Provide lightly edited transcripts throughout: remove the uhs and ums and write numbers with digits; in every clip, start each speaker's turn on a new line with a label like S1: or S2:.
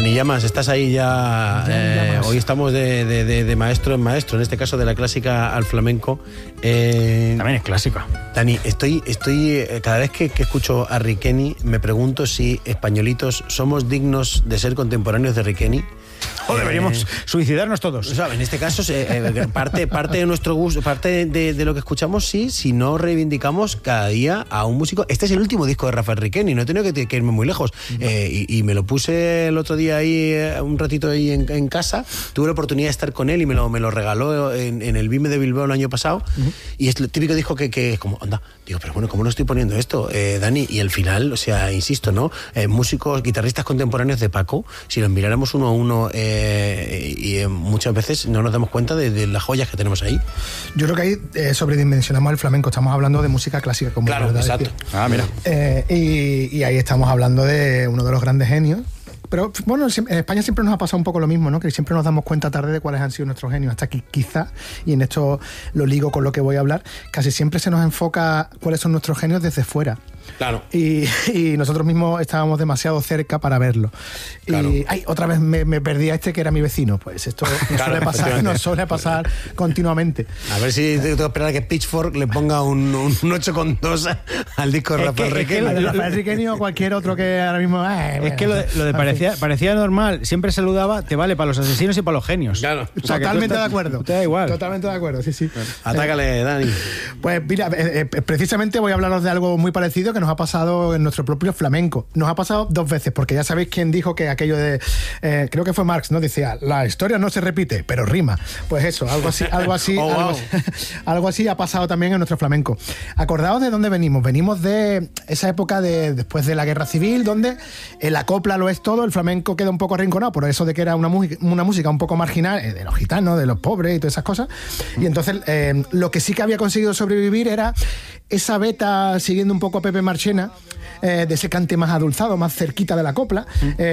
S1: Dani Llamas, estás ahí ya. Hoy estamos de maestro en maestro, en este caso de la clásica al flamenco.
S2: También es clásica.
S1: Dani, estoy cada vez que escucho a Riqueni me pregunto si españolitos somos dignos de ser contemporáneos de Riqueni.
S2: O deberíamos suicidarnos todos.
S1: O sea, en este caso, parte de nuestro gusto, parte de lo que escuchamos, sí, si no reivindicamos cada día a un músico. Este es el último disco de Rafael Riqueni, no he tenido que irme muy lejos. Y me lo puse el otro día ahí, un ratito ahí en casa. Tuve la oportunidad de estar con él y me lo regaló en el BIME de Bilbao el año pasado. Y es el típico disco que es como, anda, digo, pero bueno, ¿cómo no estoy poniendo esto, Dani? Y al final, o sea, insisto, ¿no? Músicos, guitarristas contemporáneos de Paco, si los miráramos uno a uno, y muchas veces no nos damos cuenta de las joyas que tenemos ahí.
S3: Yo creo que ahí sobredimensionamos el flamenco. Estamos hablando de música clásica, como
S1: claro,
S3: verdad.
S1: Exacto.
S2: Mira.
S3: Y ahí estamos hablando de uno de los grandes genios. Pero bueno, en España siempre nos ha pasado un poco lo mismo, ¿no? Que siempre nos damos cuenta tarde de cuáles han sido nuestros genios. Hasta que quizá, y en esto lo ligo con lo que voy a hablar, casi siempre se nos enfoca cuáles son nuestros genios desde fuera.
S1: Claro.
S3: Y nosotros mismos estábamos demasiado cerca para verlo.
S1: Claro.
S3: Y otra vez me perdí a este que era mi vecino. Pues esto nos suele pasar continuamente.
S1: A ver si tengo que esperar a que Pitchfork le ponga un 8,2 al disco de Rafael Riqueni.
S3: Rafael Riqueni o cualquier otro que ahora mismo...
S2: Es que lo de parecía normal, siempre saludaba, te vale para los asesinos y para los genios.
S1: Claro.
S3: O sea, totalmente de acuerdo.
S2: Te da igual.
S3: Totalmente de acuerdo, sí.
S1: Atácale, Dani.
S3: Pues mira, precisamente voy a hablaros de algo muy parecido que nos ha pasado en nuestro propio flamenco. Nos ha pasado 2 veces, porque ya sabéis quién dijo que aquello de... creo que fue Marx, ¿no? Decía, la historia no se repite, pero rima. Pues eso, algo así
S1: Oh, wow.
S3: algo así ha pasado también en nuestro flamenco. Acordaos de dónde venimos. Venimos de esa época después de la Guerra Civil, donde la copla lo es todo, el flamenco queda un poco arrinconado por eso de que era una música un poco marginal, de los gitanos, de los pobres y todas esas cosas. Y entonces lo que sí que había conseguido sobrevivir era esa beta, siguiendo un poco a Pepe Marchena, de ese cante más adulzado, más cerquita de la copla,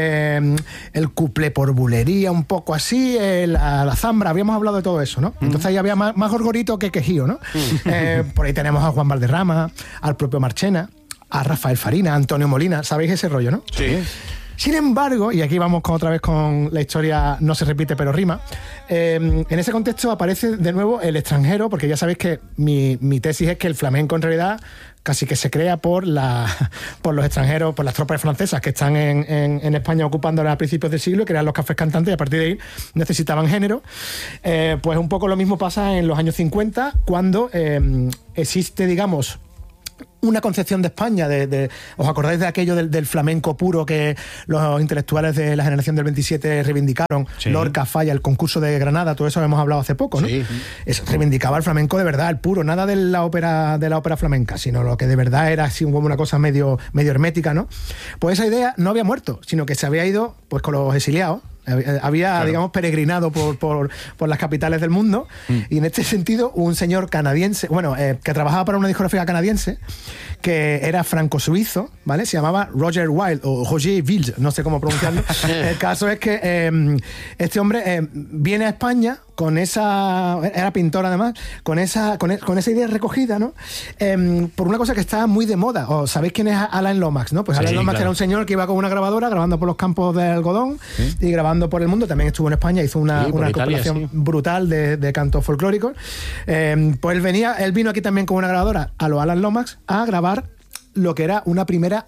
S3: el cuplé por bulería, un poco así, la zambra, habíamos hablado de todo eso, ¿no? Entonces ahí había más gorgorito que quejío, ¿no? Por ahí tenemos a Juan Valderrama, al propio Marchena, a Rafael Farina, a Antonio Molina, ¿sabéis ese rollo, no?
S1: Sí.
S3: Sin embargo, y aquí vamos otra vez con la historia, no se repite pero rima, en ese contexto aparece de nuevo el extranjero, porque ya sabéis que mi tesis es que el flamenco en realidad casi que se crea por los extranjeros, por las tropas francesas que están en España ocupándola a principios del siglo, que eran los cafés cantantes, y a partir de ahí necesitaban género. Pues un poco lo mismo pasa en los años 50, cuando existe, digamos, una concepción de España, ¿os acordáis de aquello del flamenco puro que los intelectuales de la generación del 27 reivindicaron? Sí. Lorca, Falla, el concurso de Granada, todo eso hemos hablado hace poco, ¿no? Sí. Eso reivindicaba el flamenco de verdad, el puro, nada de la ópera flamenca, sino lo que de verdad era así como una cosa medio hermética, ¿no? Pues esa idea no había muerto, sino que se había ido pues con los exiliados. Había, claro, digamos, peregrinado por las capitales del mundo, y en este sentido un señor canadiense, que trabajaba para una discográfica canadiense, que era franco-suizo, ¿vale? Se llamaba Roger Wilde, o Roger Wilde, no sé cómo pronunciarlo. El caso es que este hombre viene a España con esa... Era pintor además, con esa idea recogida, ¿no? Por una cosa que estaba muy de moda. ¿O sabéis quién es Alain Lomax, no? Pues Alain Lomax, claro, era un señor que iba con una grabadora grabando por los campos de algodón, ¿sí?, y grabando por el mundo. También estuvo en España, hizo una compilación brutal de cantos folclóricos. Pues él vino aquí también con una grabadora a los Alain Lomax a grabar lo que era una primera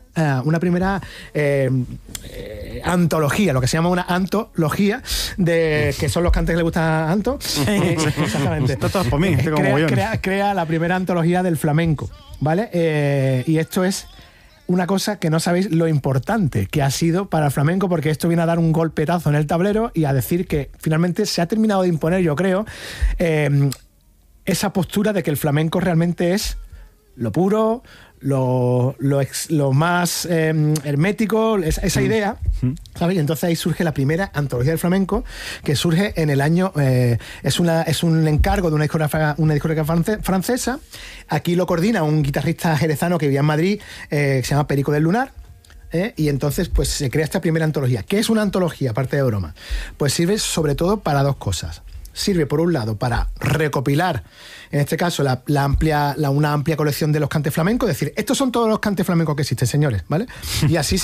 S3: antología, lo que se llama una antología, que son los cantes que le gustan a Anto. Exactamente.
S2: Esto todo por mí.
S3: Crea la primera antología del flamenco, ¿vale? Y esto es una cosa que no sabéis lo importante que ha sido para el flamenco, porque esto viene a dar un golpetazo en el tablero y a decir que finalmente se ha terminado de imponer, yo creo, esa postura de que el flamenco realmente es lo puro, lo más hermético, esa idea, ¿sabes? Y entonces ahí surge la primera antología del flamenco, que surge en el año... es un encargo de una discográfica francesa. Aquí lo coordina un guitarrista jerezano que vivía en Madrid, que se llama Perico del Lunar. Y entonces pues se crea esta primera antología. ¿Qué es una antología, aparte de broma? Pues sirve sobre todo para 2 cosas. sirve, por un lado, para recopilar, en este caso, una amplia colección de los cantes flamencos, es decir, estos son todos los cantes flamencos que existen, señores, ¿vale? Y así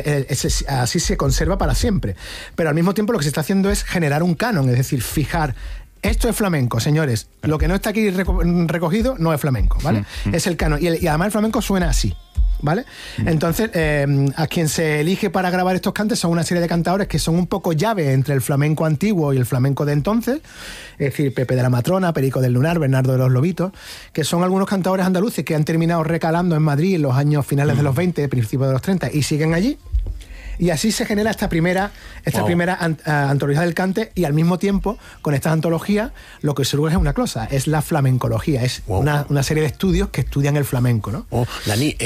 S3: se conserva para siempre. Pero al mismo tiempo lo que se está haciendo es generar un canon, es decir, fijar... Esto es flamenco, señores. Lo que no está aquí recogido no es flamenco, ¿vale? Es el canon. Y además el flamenco suena así, ¿vale? Entonces, a quien se elige para grabar estos cantes son una serie de cantadores que son un poco llave entre el flamenco antiguo y el flamenco de entonces, es decir, Pepe de la Matrona, Perico del Lunar, Bernardo de los Lobitos, que son algunos cantadores andaluces que han terminado recalando en Madrid en los años finales de los 20, principios de los 30, y siguen allí. Y así se genera esta primera antología del cante, y al mismo tiempo, con estas antologías, lo que surge es una cosa, es la flamencología, es una serie de estudios que estudian el flamenco, ¿no?
S1: Dani,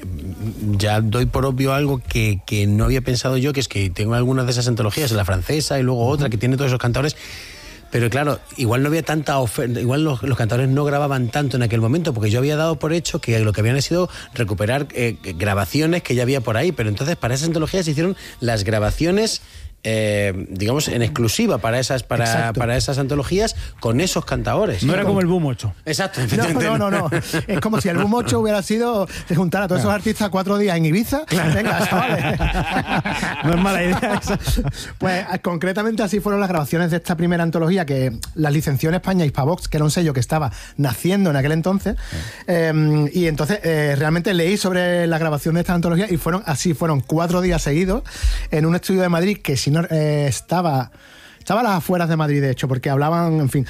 S1: ya doy por obvio algo que no había pensado yo, que es que tengo algunas de esas antologías, la francesa y luego otra que tiene todos esos cantadores. Pero claro, igual no había tanta oferta, igual los cantadores no grababan tanto en aquel momento, porque yo había dado por hecho que lo que habían sido recuperar grabaciones que ya había por ahí, pero entonces para esas antologías se hicieron las grabaciones, digamos, en exclusiva para esas antologías con esos cantadores.
S2: No era como el Boom 8.
S1: Exacto.
S3: No. Es como si el Boom 8 hubiera sido de juntar a todos esos artistas 4 días en Ibiza. Claro. Venga, chavales.
S2: No es mala idea esa.
S3: Pues concretamente así fueron las grabaciones de esta primera antología, que las licenció en España Hispavox, que era un sello que estaba naciendo en aquel entonces. Y entonces realmente leí sobre la grabación de esta antología y fueron 4 días seguidos en un estudio de Madrid que si no estaba a las afueras de Madrid, de hecho, porque hablaban, en fin,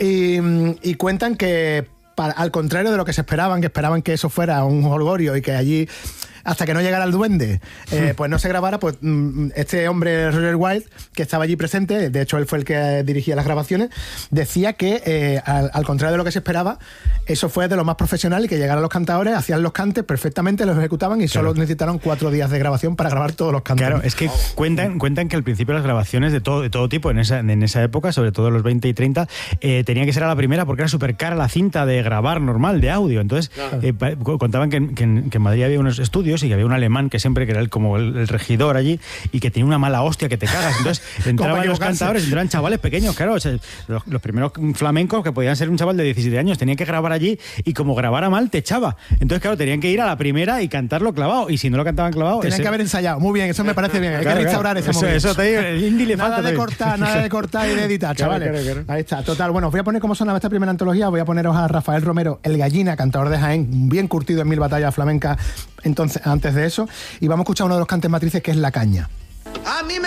S3: y cuentan que al contrario de lo que se esperaban, que eso fuera un jolgorio y que allí, hasta que no llegara el duende, pues no se grabara, pues este hombre, Roger Wilde, que estaba allí presente, de hecho él fue el que dirigía las grabaciones, decía que al contrario de lo que se esperaba, eso fue de lo más profesional, y que llegaran los cantadores, hacían los cantes perfectamente, los ejecutaban y solo necesitaron 4 días de grabación para grabar todos los cantes.
S2: Claro, es que cuentan que al principio las grabaciones de todo tipo en esa época, sobre todo los 20 y 30, tenían que ser a la primera porque era súper cara la cinta de grabar normal, de audio. Entonces, contaban que en Madrid había unos estudios y que había un alemán que siempre, que era como el regidor allí, y que tenía una mala hostia que te cagas. Entonces entraban los cantadores, entraban chavales pequeños, claro, o sea, los primeros flamencos, que podían ser un chaval de 17 años, tenían que grabar allí, y como grabara mal te echaba. Entonces, claro, tenían que ir a la primera y cantarlo clavado, y si no lo cantaban clavado...
S3: Tenían que haber ensayado. Muy bien, eso me parece bien. Hay que restaurar ese momento.
S2: Eso te digo, el indie le falta.
S3: Nada de cortar y de editar, chavales.
S2: Claro.
S3: Ahí está, total. Bueno, os voy a poner cómo sonaba esta primera antología. Voy a poneros a Rafael Romero, el Gallina, cantador de Jaén, bien curtido en 1000 batallas flamencas antes de eso, y vamos a escuchar uno de los cantes matrices, que es La Caña.